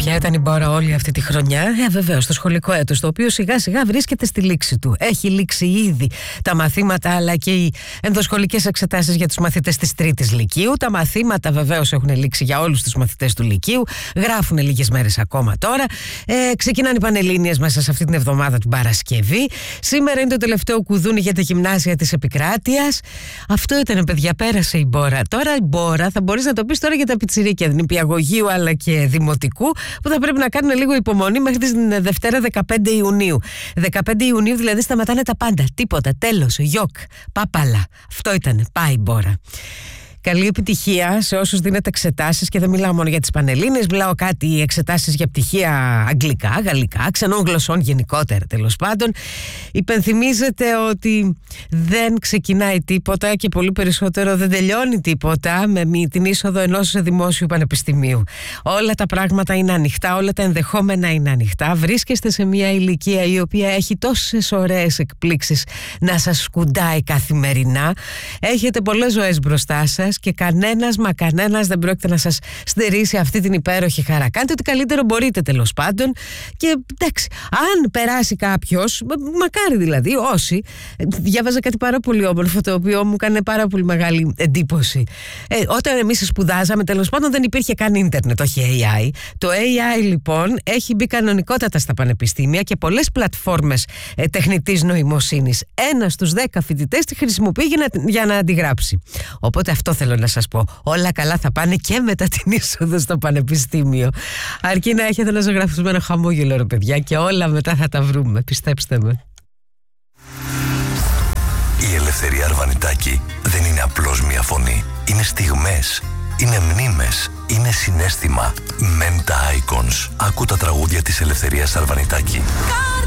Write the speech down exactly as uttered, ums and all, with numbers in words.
ποια ήταν η Μπόρα όλη αυτή τη χρονιά? Ε, βεβαίως, το σχολικό έτος, το οποίο σιγά σιγά βρίσκεται στη λήξη του. Έχει λήξει ήδη τα μαθήματα, αλλά και οι ενδοσχολικές εξετάσεις για τους μαθητές της τρίτης Λυκείου. Τα μαθήματα βεβαίως έχουν λήξει για όλους τους μαθητές του Λυκείου. Γράφουν λίγες μέρες ακόμα τώρα. Ε, ξεκινάνε οι Πανελλήνιες μέσα σε αυτή την εβδομάδα, την Παρασκευή. Σήμερα είναι το τελευταίο κουδούνι για τα γυμνάσια της επικράτειας. Αυτό ήταν, παιδιά, πέρασε η Μπόρα. Τώρα η Μπόρα θα μπορείς να το πεις τώρα για τα πιτσιρίκια νηπιαγωγείου αλλά και δημοτικού, που θα πρέπει να κάνουν λίγο υπομονή μέχρι την Δευτέρα δεκαπέντε Ιουνίου. δεκαπέντε Ιουνίου δηλαδή σταματάνε τα πάντα. Τίποτα. Τέλος. Γιοκ. Πάπαλα. Αυτό ήταν. Πάει η Μπόρα. Καλή επιτυχία σε όσους δίνετε εξετάσεις, και δεν μιλάω μόνο για τις Πανελλήνιες, μιλάω κάτι εξετάσεις για πτυχία αγγλικά, γαλλικά, ξενών γλωσσών γενικότερα, τέλος πάντων. Υπενθυμίζετε ότι δεν ξεκινάει τίποτα και πολύ περισσότερο δεν τελειώνει τίποτα με την είσοδο ενός δημόσιου πανεπιστημίου. Όλα τα πράγματα είναι ανοιχτά, όλα τα ενδεχόμενα είναι ανοιχτά. Βρίσκεστε σε μια ηλικία η οποία έχει τόσες ωραίες εκπλήξεις να σας σκουντάει καθημερινά. Έχετε πολλές ζωές μπροστά σας και κανένας μα κανένας δεν πρόκειται να σας στερήσει αυτή την υπέροχη χαρά. Κάντε ό,τι καλύτερο μπορείτε, τέλος πάντων, και εντάξει, αν περάσει κάποιος, μακάρι δηλαδή, όσοι. Διάβαζα κάτι πάρα πολύ όμορφο, το οποίο μου έκανε πάρα πολύ μεγάλη εντύπωση. Ε, όταν εμείς σπουδάζαμε, τέλος πάντων, δεν υπήρχε καν ίντερνετ, όχι έι άι. Το έι άι λοιπόν έχει μπει κανονικότατα στα πανεπιστήμια και πολλές πλατφόρμες ε, τεχνητής νοημοσύνης. Ένας στους δέκα φοιτητές τη χρησιμοποιεί για να, για να αντιγράψει. Οπότε αυτό θέλω να σας πω. Όλα καλά θα πάνε και μετά την είσοδο στο πανεπιστήμιο. Αρκεί να έχετε ένα ζωγραφισμένο χαμόγελο, ρε παιδιά, και όλα μετά θα τα βρούμε. Πιστέψτε με. Η Ελευθερία Αρβανιτάκη δεν είναι απλώς μια φωνή. Είναι στιγμές. Είναι μνήμες. Είναι συναίσθημα. Menta Icons. Ακού τα τραγούδια της Ελευθερίας Αρβανιτάκη.